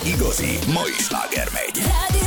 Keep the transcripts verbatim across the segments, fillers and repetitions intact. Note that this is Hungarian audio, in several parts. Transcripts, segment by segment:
igazi mai sláger megy.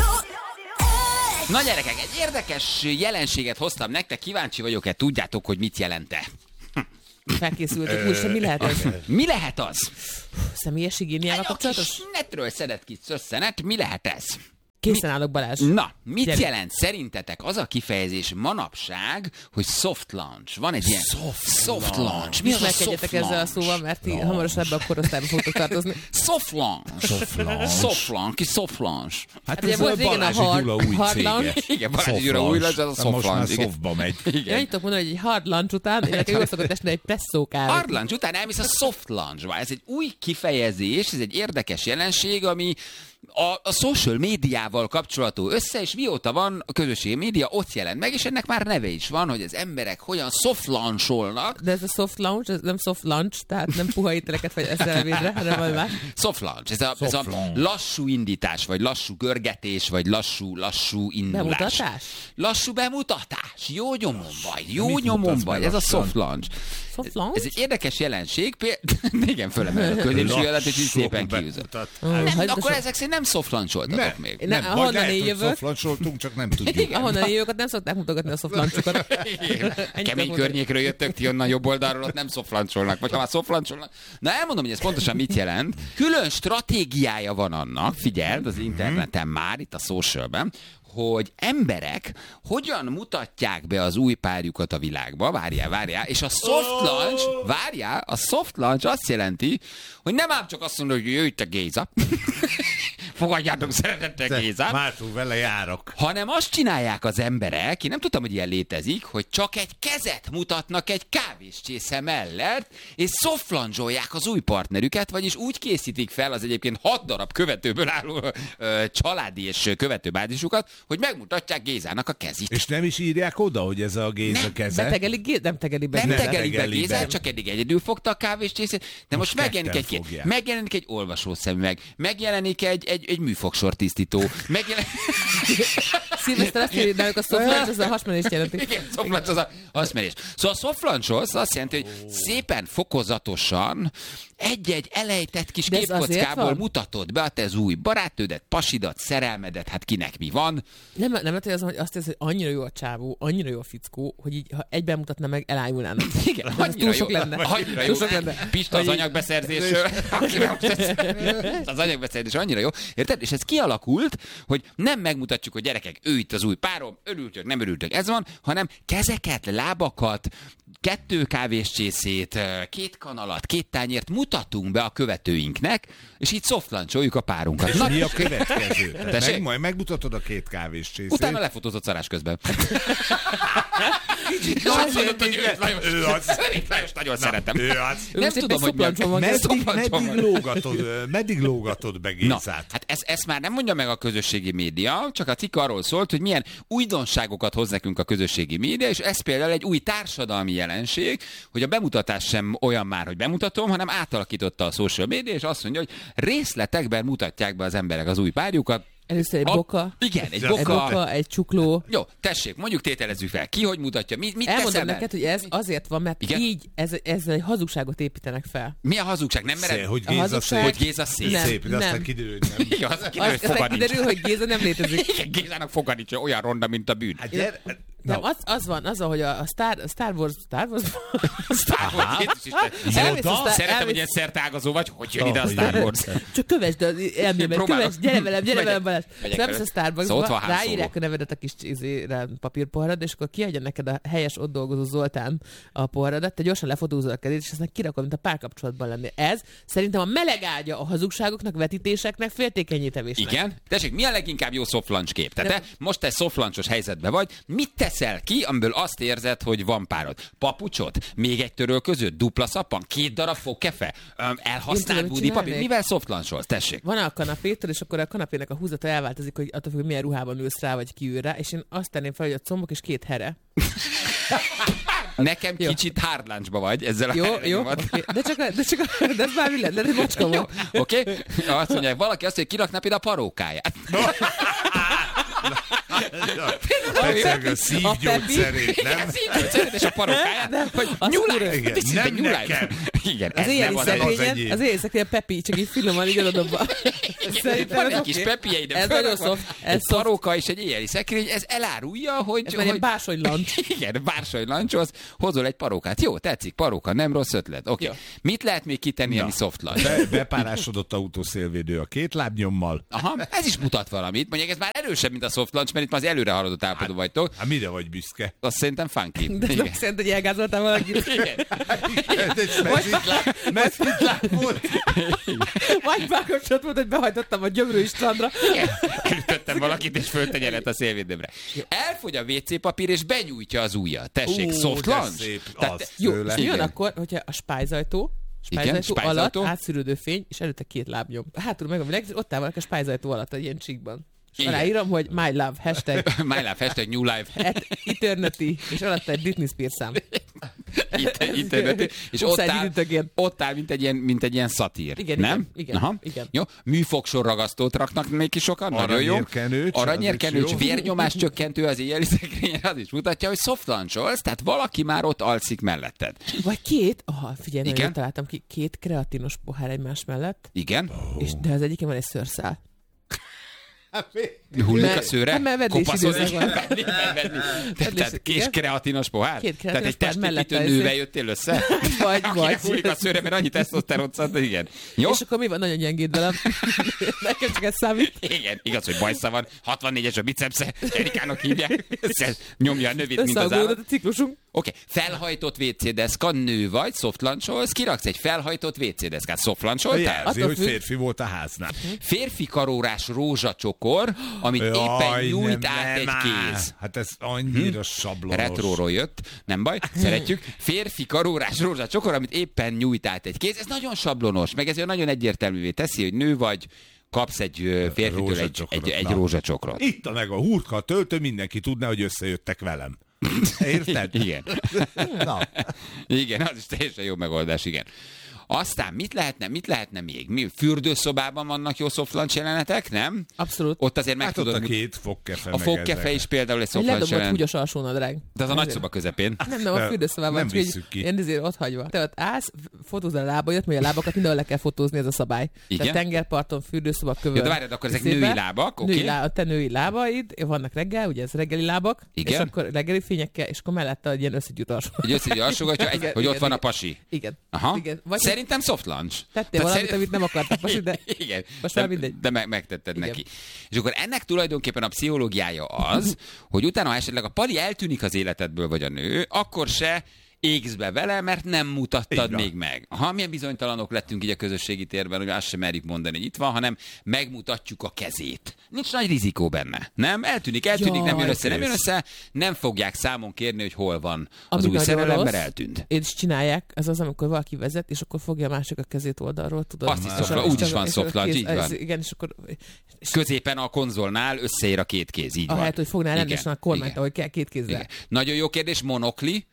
Na gyerekek, egy érdekes jelenséget hoztam nektek, kíváncsi vagyok-e, tudjátok, hogy mit jelent-e? Felkészültük, úgyse mi lehet ez? Mi lehet az? Személyes higiéniával Egy kapcsolatos? kis netről szedett ki szösszenet, mi lehet ez? Készen állok, Balázs. Na, mit Gyere. jelent szerintetek az a kifejezés manapság, hogy soft launch? Van egy ilyen Soft soft launch. Mi az a soft Ismerkedjetek ezzel a launch? szóval, mert ti hamarosan ebbe a korosztályba fogtok tartozni. Soft launch. Soft launch. Soft launch, ki soft launch. Hát ugye ez volt a régen a Balázsi hard- Gyula új hard cége. launch. Igen, Balázsi Soft Gyula új launch. launch, az a soft Most már launch, igen. softba megy. Én annyit tudok mondani, hogy egy hard lunch után, én nekem jól szokott esni egy presszó kávé. Hard lunch után elmész a soft lunchba. Ez egy új kifejezés, ez egy érdekes jelenség, ami a, a social médiával kapcsolatú össze, és mióta van a közösségi média, ott jelent meg, és ennek már neve is van, hogy az emberek hogyan soft launcholnak. De ez a soft lunch, ez nem soft lunch, tehát nem puha ételeket vagy ezzel védre, hanem valami más. Soft launch, ez a, ez a launch. lassú indítás, vagy lassú görgetés, vagy lassú, lassú indulás. Bemutatás? Lassú bemutatás. Jó nyomon vagy, jó Mit nyomon mutatsz vagy. meg Ez a lassan? soft launch. Soft launch? Ez egy érdekes jelenség. Például, igen, fölemel a középsúlyodat, és így szépen kiűzött. bemutat. Nem, hagyd a akkor so- ezek szerint nem soft lancholtatok Nem, még. Ne- nem, ahonnan vagy lehet, én hogy jövök- softlancsoltunk, csak nem tudjuk. Ahonnan én jövök, ott nem szokták mutogatni a soft lunchokat. Ennyit Kemény tudok környékről jöttök, ti onnan jobb oldalról, ott nem szoflancsolnak, vagy ha már szoflancsolnak. Na elmondom, hogy ez pontosan mit jelent. Külön stratégiája van annak, figyeld, az interneten már, itt a socialben, hogy emberek hogyan mutatják be az új párjukat a világba, várjál, várjál, és a soft launch, várjál, a soft launch azt jelenti, hogy nem ám csak azt mondod, hogy jöjj te Géza, fogadjátok szeretettel Gézát, Mártó, vele járok. hanem azt csinálják az emberek, én nem tudtam, hogy ilyen létezik, hogy csak egy kezet mutatnak egy kávéscsésze mellett, és szoflanzsolják az új partnerüket, vagyis úgy készítik fel az egyébként hat darab követőből álló ö, családi és követőbázisukat, hogy megmutatják Gézának a kezét. És nem is írják oda, hogy ez a Géza Nem, keze? Betegeli, gé- nem tegeli be. Nem Nem tegeli be tegeli Gézát, be. csak eddig egyedül fogta a kávéscsészét, de most, Most megjelenik ketten egy, fogják. megjelenik egy olvasószemüveg, megjelenik egy, egy, egy műfogsortisztító, megjelenik... Szilveszter azt írja, náluk a soft lunch, az a hasmenést jelenti. Igen, soft az a hasmerés. Szóval a soft launch azt jelenti, hogy szépen fokozatosan egy-egy elejtett kis De ez azért képkockából van? mutatod be a te az új barátnődet, pasidat, szerelmedet, hát kinek mi van. Nem, nem lehet, hogy az, hogy azt hiszem, hogy annyira jó a csávó, annyira jó a fickó, hogy így, ha egyben mutatna meg, elájulnának. Igen, Ez annyira túl jó. sok lenne. Annyira Túl jó. sok lenne. Pista az Hogy így- anyagbeszerzésről. Az anyagbeszerzés annyira jó. Érted? És ez kialakult, hogy nem megmutatjuk, hogy gyerekek, ő itt az új párom, örültök, nem örültök, ez van, hanem kezeket, lábakat, kettő kávéscsészét, két kanalat, két tányért mutatunk be a követőinknek, és így softlancsoljuk a párunkat. És Na, mi a következő? Tessék? Meg, majd megmutatod a két kávéscsészét. utána lefotózott szarás közben. Kicsit Jó, nagy azt mondod, hogy értékű- őt Lajos, ő az. Szerint Lajos nagyon szeretem. Ő az. Ő Nem most tudom, éppen hogy milyen- szoplancson van. Meddig- Meddig, Szoplancson meddig, van. lógatod, meddig lógatod be Na, Gézát? hát ez, ezt már nem mondja meg a közösségi média, csak a cikk arról szólt, hogy milyen újdonságokat hoz nekünk a közösségi média, és ez például egy új társadalmi jelenség, hogy a bemutatás sem olyan már, hogy bemutatom, hanem átalakította a social média, és azt mondja, hogy részletekben mutatják be az emberek az új párjukat. Először egy A- boka, Igen, egy Egy egy boka. boka, egy csukló. Jó, tessék, mondjuk tételezzük fel. Ki hogy mutatja? Mi, mit Elmondom teszel neked, el? hogy ez azért van, mert Igen? így ez, ezzel egy hazugságot építenek fel. Mi a hazugság? Nem mered? Szé, hogy A Géza hazugság- szép. Hogy Géza szép. Nem. Szép, de aztán kiderül, hogy nem. Igen, az, kiderül, Az, hogy foga aztán nincs. kiderül, hogy Géza nem létezik. Igen, Gézának foga nincs, olyan ronda, mint a bűn. Hát gyere, Nem, az, az van, az, hogy a, a Star, a Star Wars, Star Wars, Star Wars, Jézus Isten. Elmész a Star- Szeretem, hogy elmész- ilyen szerteágazó vagy, hogy jön ide a Ahogy Star jön. Wars. Csak kövesd az elmémet, Próbálok. kövesd, gyere velem, gyere Megyek. velem, Balázs. Megyek Nem veled. a Starbucksba, Szóval ott van Han Solo. ráírják a nevedet a kis izére, papírpoharad, és akkor kiadja neked a helyes ott dolgozó Zoltán a poharadat, te gyorsan lefotózol a kezét, és aztán kirakod, mint a párkapcsolatban lenni. Ez szerintem a meleg ágya a hazugságoknak, vetítéseknek, féltékenyítevésnek. Igen? Tessék, mi a leginkább jó soft lunch kép? Tehát te most te soft lunchos helyzetben vagy, mit teszel ki, amiből azt érzed, hogy van párod? Papucsot? Még egy törölközőt? Dupla szappan? Két darab fogkefe? Öm, Én elhasznált tudom, mit budi papír? csinálnék. Mivel soft luncholsz? Tessék. Van a kanapétől, és akkor a kanapének a húzata elváltozik, hogy attól függ, hogy milyen ruhában ülsz rá, vagy ki ül rá, és én azt tenném fel, hogy a combok és két here. Nekem Jó. kicsit hard lunchba vagy ezzel a Jó, jó, herrenyomat. okay. de csak, de csak, de ez bármi lenne, de egy macska Jó, van. oké? Okay? Azt mondják, valaki azt mondja, hogy kirakná például a parókáját. Persze a szívgyógyszerét, nem? Igen, szívgyógyszerét és a parókáját, hogy nyúlás. Igen, Kicsit nem nyúlás. nekem. Igen, Az ez nem éjjeli az szegény- enyém. az szekrényen, enyém. az éjjeli szekrényen Pepi, csak így finoman így adodobva. Van egy kis pepie, de Ez fölrak nagyon van szoft. Ez egy szoft. paróka és egy éjjeli szekrény, ez elárulja, hogy... Ez már ilyen hogy bársonylancs. igen, bársony lancshoz, hozol egy parókát. Jó, tetszik, paróka, nem rossz ötlet. Oké. Jó. Mit lehet még kitenni, ami soft lunch? Be, bepárásodott autószélvédő a két lábnyommal. Aha, ez is mutat valamit. Mondjuk ez már erősebb, mint a soft lunch, mert itt már az előre haladott állapotban vagytok. Hát mire vagy büszke? Azt szerintem funky. De Igen. nem szerint, hogy elgázoltál valakit. Igen. Ez egy mezitláb, mezitláb volt. Vagy párkapcsolat volt, hogy behajtottam a gyömrői strandra. Elütöttem valakit, és föltenyelet a szélvédőmre. Elfogy a vé cé papír, és benyújtja az ujjat. Tessék, Ú, soft de lunch. szép, Tehát- az Jó, tőle. és mi van Igen. akkor, hogyha a spájzajtó, Igen, spájzajtó alatt spájzajtó. átszűrődő fény, és előtte két lábnyom. Hátul meg a világ, és ott áll valaki a spájzajtó alatt, egy ilyen csíkban. És Igen. aláírom, hogy my love, hashtag My love, hashtag new life. at eternity, és alatta egy Britney Spears szám. Itt- interneti, és ott Upside áll, időtökén. ott áll, mint egy ilyen, mint egy ilyen szatír. Igen, nem? igen, igen, Aha. igen. Jó. Műfogsor ragasztót raknak még ki sokan, nagyon jó. Aranyérkenőcs, Aranyérkenőcs, az is jó. vérnyomás csökkentő az éjjeli szekrényen, az is mutatja, hogy soft luncholsz, tehát valaki már ott alszik melletted. Vagy két, aha, figyelj, Igen? nagyon találtam ki, két kreatinos pohár egymás mellett, Igen? és de az egyiken van egy szőrszál. Hullik a Mert- szőre? hát, mert vedlés Kopaszod, időszak van. vedni, vedni. Vedlés, Tehát kis igen. kreatinos pohár? Két Tehát kreatinos egy pohár mellett testépítő ez- nővel jöttél össze? Vagy, Akinek vagy. hullik a szőre, mert annyi tesztoszteron szant, igen. Jó? És akkor mi van? Nagyon gyengéd velem. Nekem csak ez számít. Igen, igaz, hogy bajsza van, hatvannégyes a bicepsze, Erikának hívják, ez nyomja a növét, mint az Összeagódott állat. a ciklusunk. Oké, okay. Felhajtott vé cé deszka, nő vagy, soft luncholsz, kiraksz egy felhajtott vé cé deszkát, soft luncholtál? Jelzi, Attól hogy függ- férfi volt a háznál. Férfi karórás rózsacsokor, amit éppen Jaj, nyújt nem, át egy nem áll. kéz. Hát ez annyira sablonos. Retróról jött, nem baj, szeretjük. Férfi karórás rózsacsokor, amit éppen nyújt át egy kéz. Ez nagyon sablonos, meg ez olyan nagyon egyértelművé teszi, hogy nő vagy, kapsz egy ö, férfitől egy, Rózsacsokrot, egy, egy na. rózsacsokrot. Itt a meg a hurka, a töltő, mindenki tudná, hogy összejöttek velem. Érted? Igen. Na, Igen, az is teljesen jó megoldás, igen. Aztán mit lehetne, mit lehetne még? Mi, fürdőszobában vannak jó soft lunch jelenetek, nem? Abszolút. Ott azért meg hát ott a tudod, két fogkefe. a meg fogkefe ezek. is például egy Egy soft lunch ledobott jelenet. húgyos alsónadrág. De az a nagyszoba közepén. Nem, nem, a Nem, fürdőszobában. nem csak így visszük ki. Ilyen ezért ott hagyva. Te ott állsz, fotózd a lábaidat, mert a lábakat mindenhol le kell fotózni, ez a szabály. Igen? Tehát tengerparton, fürdőszoba, kövön. Ja, de várjad, akkor ezek Szépen. női lábak, oké? Női lá- a te női lábaid, vannak reggel, ugye ez reggeli lábak, Igen. és akkor reggeli fényekkel, és akkor mellette egy ilyen összegyűjt alsó. Egy összegyű alsógatja, egy, Igen, hogy ott igen, van a igen. pasi. Igen. Aha. Igen. Vagy Szerintem soft lunch. tettél Tehát valamit, szerint- amit nem akartak pasi, de Igen. most de, már mindegy. De meg, megtetted Igen. neki. És akkor ennek tulajdonképpen a pszichológiája az, hogy utána, ha esetleg a pali eltűnik az életedből, vagy a nő, akkor se égsz be vele, mert nem mutattad Így van. még meg. Ha milyen bizonytalanok lettünk így a közösségi térben, hogy azt sem merjük mondani, hogy itt van, hanem megmutatjuk a kezét. Nincs nagy rizikó benne. Nem? Eltűnik, eltűnik, Jaj, nem jön össze, nem jön kész. össze, nem fogják számon kérni, hogy hol van az Ami új nagyon szerelem, rossz, mert eltűnt. és csinálják, ez az, amikor valaki vezet, és akkor fogja a másik a kezét oldalról, tudod. Azt is És soft a- lunch, úgy és is a- van és a soft lunch, kéz- így ez- van. Igen, és akkor és Középen a konzolnál összeér a két kéz, így van. ahelyett, hogy fognál Igen, rendesen a kormányt, igen. ahogy kell két kézzel. Igen. Nagyon jó kérdés, monokli.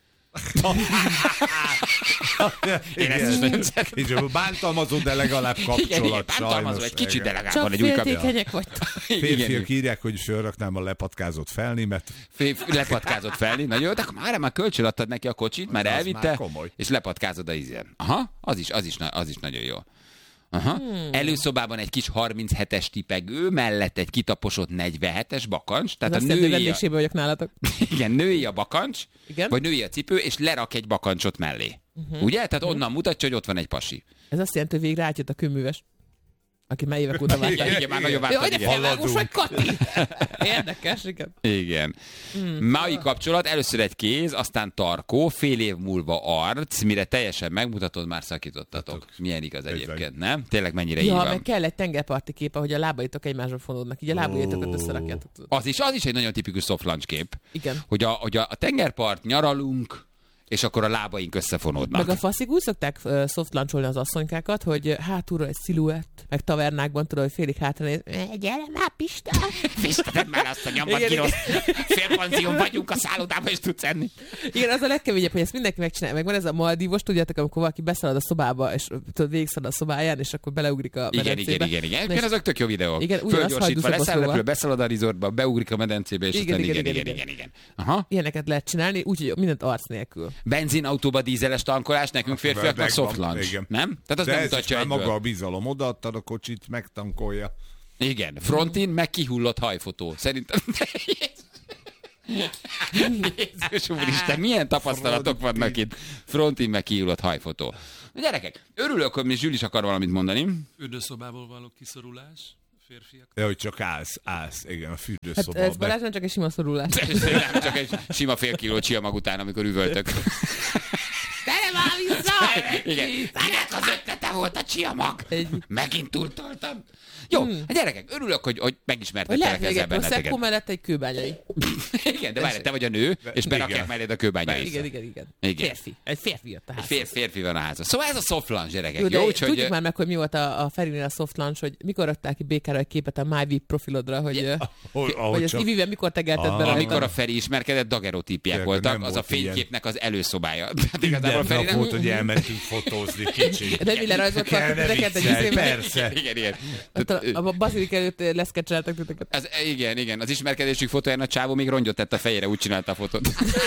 Én ezt is Igen. nagyon szeretem. És bántalmazó, de legalább Igen, igen, kapcsolat. bántalmazó sajnos. egy kicsit, de Igen. legalább Csak van egy új kapcsolat. féltékenyek vagytok. Férfiak írják, hogy fölraknám a lepatkázott felnémet. Fé- Lepatkázott felni, nagyon jó, de akkor már, már kölcsön adtad neki a kocsit, már Az elvitte, már komoly. és lepatkázod a izén. Aha, az is, az is, na- az is nagyon jó. Aha. Hmm. Előszobában egy kis harminchetes tipegő, mellett egy kitaposott negyvenhetes bakancs, Ez tehát azt a jelenti, hogy női a, vendégségben vagyok nálatok. igen, női a bakancs, Igen. vagy női a cipő, és lerak egy bakancsot mellé. Uh-huh. Ugye? Tehát onnan mutatja, hogy ott van egy pasi. Ez azt jelenti, hogy végre átjött a kőműves, aki már évek óta várta. Igen, igen, már nagyon Jaj, vártad, de igen. felvágós vagy, Kati! Érdekes, igen. Igen. Hmm. Mai kapcsolat, először egy kéz, aztán tarkó, fél év múlva arc, mire teljesen megmutatod, már szakítottatok. Milyen igaz egyébként, nem? Tényleg mennyire így Ja, van. meg kell egy tengerparti kép, ahogy a lábaitok egymásra fonódnak, így a lábaitokat összerakjátok. tudod. Az is, az is egy nagyon tipikus soft lunch kép. Igen. Hogy a, hogy a, a tengerpart, nyaralunk, és akkor a lábaink összefonódnak. Meg a faszik úgy szokták uh, softlancsolni az asszonykákat, hogy hátulról egy sziluett, meg tavernákban tudod, hogy félig hátra néz. Gyere már, Pista! Pista, tedd már azt a nyombat, kínos. Félpanzión vagyunk a szállodában, és tudsz enni. Igen, az a legkeményebb, hogy ezt mindenki megcsinálja. Meg van ez a Maldívos, tudjátok, amikor valaki beszalad a szobába, és tudod, végigszalad a szobáján, és akkor beleugrik a igen, medencébe. igen, igen, igen. Igen, azok tök jó videók. Igen, ugyanazt Fölgyorsítva, hajdúszok a leszáll, repül, szóval. beszalad a resortba, beugrik a medencébe, és Igen, aztán igen, igen, igen, igen, igen. igen, igen. Aha. Ilyeneket lehet csinálni, úgyhogy mindent arc nélkül. Benzinautóba dízeles tankolás, nekünk férfiaknak Megvan, soft lunch. igen. Nem? Tehát az De nem ez is mutatja már egyből. maga a bizalom. Odaadtad a kocsit, megtankolja. Igen, frontin meg kihullott hajfotó. Szerintem... Jézus úristen, milyen tapasztalatok vannak itt. Frontin meg kihullott hajfotó. Gyerekek, örülök, hogy mi Zsül is akar valamit mondani. Fürdőszobából való kiszorulás, férfiak. De hogy csak állsz, állsz, igen, a Hát fürdőszoba. ez Balázs nem csak egy sima szorulás. Nem, csak egy sima fél kiló csiamag után, amikor üvöltök. Gyere már vissza! Igen. Kinek az ötlete volt a csiamag? Egy- Megint túltoltam. Jó, hmm. gyerekek, örülök, hogy, hogy Hogy megismertettelek lehet még ezzel egy prosecco benneteket. mellett egy kőbányai. Igen, de várj, te vagy a nő, és berakják igen. melléd a kőbányai. Igen, igen, igen. Igen. Férfi. Egy férfi jött a Egy házba. fér, férfi van a házban. Szóval ez a soft lunch, gyerekek. Jó, de Jó, úgyhogy... tudjuk már meg, hogy mi volt a, a Ferinél a soft lunch, hogy mikor adták ki békára egy képet a MyVip profilodra, hogy, yeah. Ahogy, hogy ahogy az csak... Ivivel mikor tegelted Ah, be Amikor rajta. a Feri ismerkedett, dagerotípiák Nem voltak, volt az a ilyen. fényképnek az előszobája. Tehát igazából a Minden Feri nap nem... volt, hogy elmentünk fotózni kicsit. De mi lerajzoltak Kell, ne titeket egy viccelj, izébe? persze. Igen, igen. Ott a, a bazilik előtt leszkecseltek titeket. Az, igen, igen. Az ismerkedésük fotóján a csávó még rongyot tett a fejére, úgy csinálta a fotót.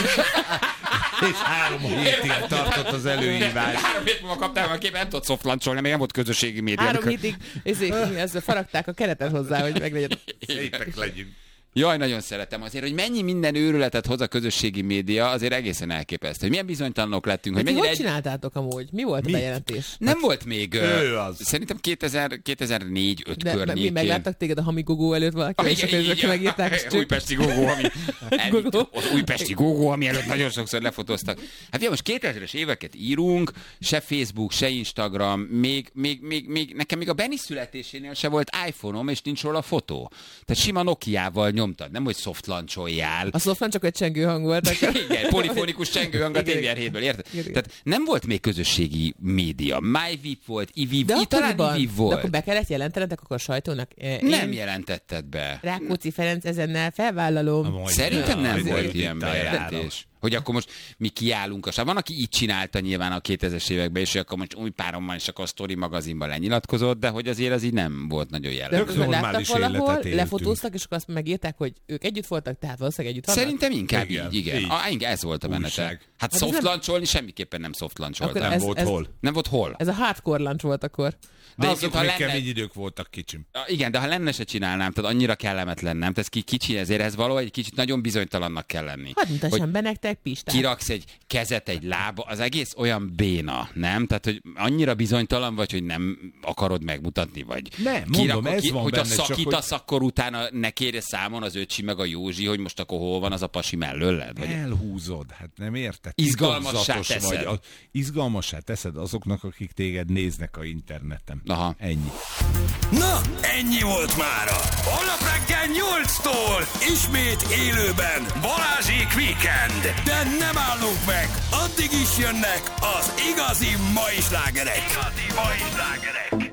És három hétig tartott az előhívás. Három hét múlva kaptál a képet, nem tudott soft luncholni, még nem volt közösségi média. Három amikor- hétig ezért, ezzel faragták a keretet hozzá, hogy meglegyen. Szépek legyünk. Jaj, nagyon szeretem azért, hogy mennyi minden őrületet hoz a közösségi média, azért egészen elképesztő. Hogy milyen bizonytalanok lettünk, hogy Hogy mennyire hogy egy... csináltátok amúgy? Mi volt a Mit? bejelentés? Nem volt még... Ő ö, az. Szerintem kétezer, kétezer-négy-öt De, de mi környékén. megláttak téged a hamigogó előtt valaki, és akkor ezek megírták, és csak... Újpesti gógó, ami... Gógó. Az újpesti gógó, ami előtt nagyon sokszor lefotóztak. Hát ugye most kétezres éveket írunk, se Facebook, se Instagram, még, még, még, még, nekem még a Benni születésénél se volt iPhone-om, és nincs róla fotó. Tehát sima Nokiával nyomtad, nem hogy soft launcholljál. A szofrán csak egy csengő hang volt. Akkor... Igen, polifonikus csengőhang a Igen, té vé er igen. hétből, érted? Igen, igen. Tehát nem volt még közösségi média. MyVip volt, iVip, De talán akkoriban, iVip de volt. akkor be kellett jelentenetek akkor a sajtónak. Eh, Nem én jelentetted be. Rákóczi Ferenc ezennel felvállalom. Szerintem nem Ja, volt ez ilyen itt a járat. bejelentés. Hogy akkor most mi kiállunk a sáv. Van, aki így csinálta nyilván a kétezres években, és hogy akkor most új párommal is akkor a Story magazinban lenyilatkozott, de hogy azért az így nem volt nagyon De jellemző. akkor láttak normális valahol, életet éltünk. lefotóztak, és akkor azt megírták, hogy ők együtt voltak, tehát valószínűleg együtt vannak. Szerintem inkább Igen, így, igen. így. Ah, igen, ez volt a menete. Újság. Hát Hát ez soft nem- launcholni semmiképpen nem soft launcholtam. Akkor Nem ez- volt ez- hol. Nem volt hol. Ez a hardcore lunch volt akkor. De Azok egyébként, ha még lenne- kemény idők voltak kicsim. Ah, igen, de ha lenne, se csinálnám, tehát annyira kellemetlen, nem? Tehát ki kicsi, ezért ez valahogy egy kicsit nagyon bizonytalannak kell lenni. Hadd mutassam Hogy be nektek Pistát. kiraksz egy kezet, egy lába, az egész olyan béna, nem? Tehát, hogy annyira bizonytalan vagy, hogy nem akarod megmutatni, vagy Nem, mondom, ez van hogyha benne, csak szakítasz, hogy- akkor utána ne kérje számon az öcsi meg a Józsi, hogy most akkor hol van az a pasi mellőled? Vagy... Elhúzod, hát nem érted? Izgalmassá Titokzatos teszed. A, izgalmassá teszed azoknak, akik téged néznek a interneten. Aha. Ennyi. Na, ennyi volt mára. Holnap reggel nyolctól ismét élőben Balázsék Weekend. De nem állunk meg, addig is jönnek az igazi mai slágerek. Igazi mai slágerek.